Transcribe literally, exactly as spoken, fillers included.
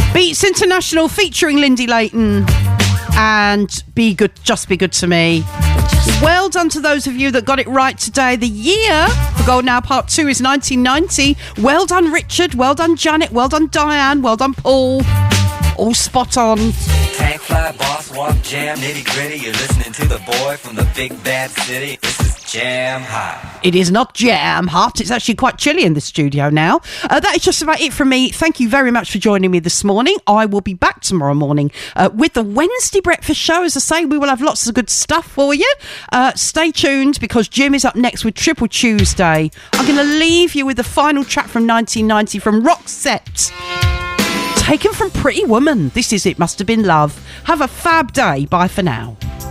Beats International featuring Lindy Layton and Be Good, Just Be Good to Me. Well done to those of you that got it right today. The year for Golden Hour Part two is nineteen ninety. Well done, Richard. Well done, Janet. Well done, Diane. Well done, Paul. All spot on. Tank fly, boss walk, jam, nitty gritty. You're listening to the boy from the big bad city. This is Jam Hot. It is not jam hot. It's actually quite chilly in the studio now. Uh, that is just about it from me. Thank you very much for joining me this morning. I will be back tomorrow morning uh, with the Wednesday breakfast show. As I say, we will have lots of good stuff for you. Uh, stay tuned because Jim is up next with Triple Tuesday. I'm going to leave you with the final track from nineteen ninety from Roxette. Taken from Pretty Woman. This is It Must Have Been Love. Have a fab day. Bye for now.